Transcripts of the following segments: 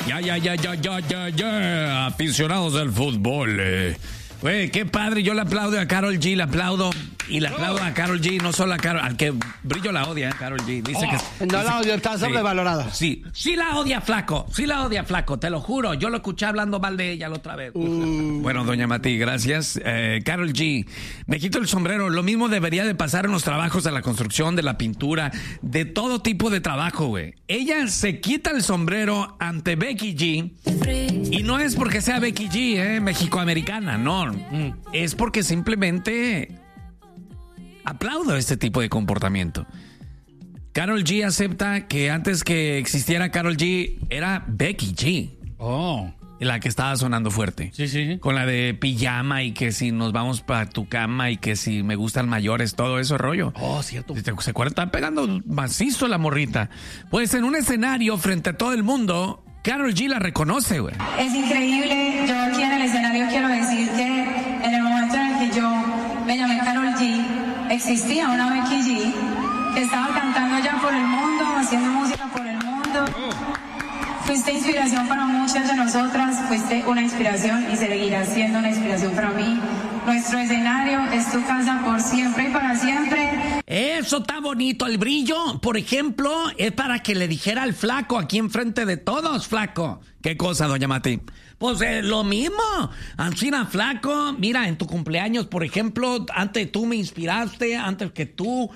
Ya, aficionados del fútbol. Güey, qué padre, yo le aplaudo a Karol G, le aplaudo. Y le aplaudo a Karol G, no solo a Karol, al que Brillo la odia, Karol G. Dice que no la odia, está sobrevalorada. Sí la odia, flaco, te lo juro. Yo lo escuché hablando mal de ella la otra vez. Bueno, doña Mati, gracias. Karol G, me quito el sombrero. Lo mismo debería de pasar en los trabajos de la construcción, de la pintura, de todo tipo de trabajo, güey. Ella se quita el sombrero ante Becky G. Y no es porque sea Becky G, mexicoamericana, no. Es porque simplemente aplaudo este tipo de comportamiento. Karol G acepta que antes que existiera Karol G era Becky G. La que estaba sonando fuerte. Sí. Con la de pijama y que si nos vamos para tu cama y que si me gustan mayores, todo eso rollo. Cierto. ¿Se acuerdan? Está pegando macizo la morrita. Pues en un escenario frente a todo el mundo, Karol G la reconoce, güey. Es increíble. Yo aquí en el escenario quiero decir que en el momento en el que yo me llamé Karol G, existía una Becky G que estaba cantando ya por el mundo, haciendo música por el mundo. Fuiste inspiración para muchas de nosotras, fuiste una inspiración y seguirás siendo una inspiración para mí. Nuestro escenario es tu casa por siempre y para siempre. Eso está bonito. El Brillo, por ejemplo, es para que le dijera al flaco aquí enfrente de todos, flaco. ¿Qué cosa, doña Mati? Pues lo mismo. Ancina, flaco, mira, en tu cumpleaños, por ejemplo, antes tú me inspiraste, antes que tú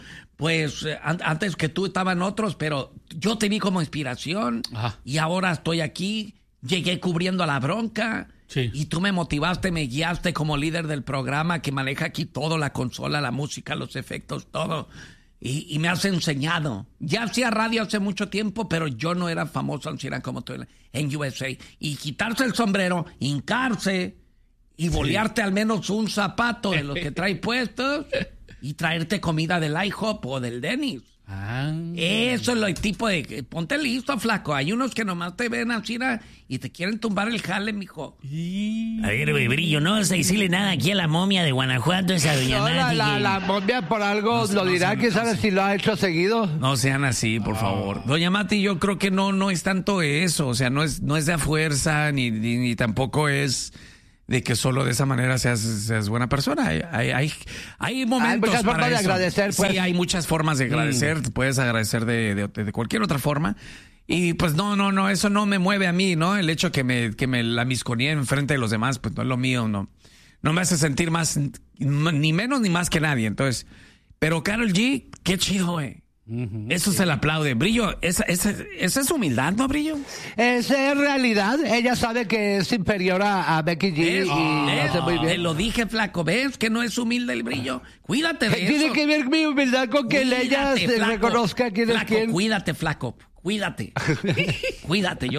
estaban otros, pero yo te vi como inspiración. Ajá. Y ahora estoy aquí, llegué cubriendo la bronca. Sí. Y tú me motivaste, me guiaste como líder del programa que maneja aquí todo, la consola, la música, los efectos, todo. Y me has enseñado. Ya hacía radio hace mucho tiempo, pero yo no era famoso como tú en USA. Y quitarse el sombrero, hincarse y bolearte al menos un zapato de los que trae puestos y traerte comida del IHOP o del Denny's. Eso es lo tipo de... Ponte listo, flaco. Hay unos que nomás te ven así y te quieren tumbar el jale, mijo. A ver, Brillo, no vas a decirle nada aquí a la momia de Guanajuato, esa doña Mati. La momia por algo lo dirá, quién sabe si lo ha hecho seguido. No sean así, por favor. Doña Mati, yo creo que no es tanto eso. O sea, no es de a fuerza, ni tampoco es de que solo de esa manera seas buena persona. Hay momentos muchas formas de agradecer, pues. Sí, hay muchas formas de agradecer. Te puedes agradecer de cualquier otra forma. Y pues no, eso no me mueve a mí, ¿no? El hecho que me la misconee enfrente de los demás, pues no es lo mío, no me hace sentir más, ni menos ni más que nadie. Entonces, pero Karol G, qué chido, güey. Eso se le aplaude. Brillo, esa es humildad, ¿no, Brillo? Es realidad. Ella sabe que es inferior a Becky G y hace muy bien. Te lo dije, flaco. ¿ Ves que no es humilde el Brillo? Cuídate de eso. Tiene que ver mi humildad con que ella se reconozca quién es quién. Cuídate, flaco. Cuídate. Cuídate.